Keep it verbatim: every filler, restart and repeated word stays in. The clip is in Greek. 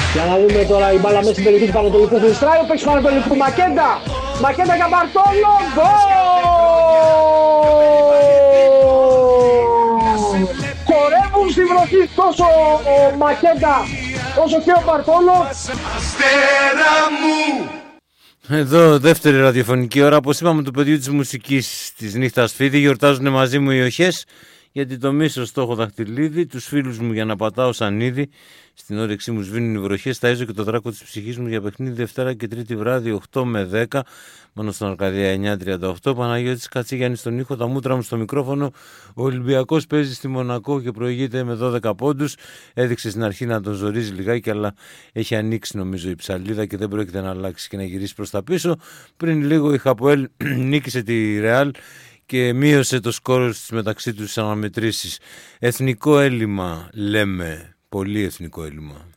Για να δούμε τώρα η μπάλα μέσα στην περιοχή του Πανετολικού Χρυστράγου. Παίξει του Πανετολικού Μακέντα. Μακέντα για Μπαρτόλο. Γκολ! Χορεύουν στη βροχή τόσο ο Μακέντα όσο και ο Μπαρτόλο. Αστέρα μου! Εδώ δεύτερη ραδιοφωνική ώρα. Όπως είπαμε, του παιδιού της μουσικής της νύχτας Φίδη γιορτάζουν μαζί μου οι οχές. Γιατί το μίσο στόχο δαχτυλίδι, τους φίλους μου για να πατάω σανίδι. Στην όρεξή μου σβήνουν οι βροχές. Ταΐζω και το δράκο της ψυχής μου για παιχνίδι Δευτέρα και Τρίτη βράδυ οκτώ με δέκα. Μόνο στον Αρκαδία εννιά τριάντα οκτώ. Παναγιώτης Κατσίγιαννης στον ήχο, τα μούτρα μου στο μικρόφωνο. Ο Ολυμπιακός παίζει στη Μονακό και προηγείται με δώδεκα πόντους. Έδειξε στην αρχή να τον ζορίζει λιγάκι, αλλά έχει ανοίξει νομίζω η ψαλίδα και δεν πρόκειται να αλλάξει και να γυρίσει προς τα πίσω. Πριν λίγο η Χαποέλ νίκησε τη Ρεάλ και μείωσε το σκόρ στις μεταξύ τους αναμετρήσεις. Εθνικό έλλειμμα λέμε, πολύ εθνικό έλλειμμα.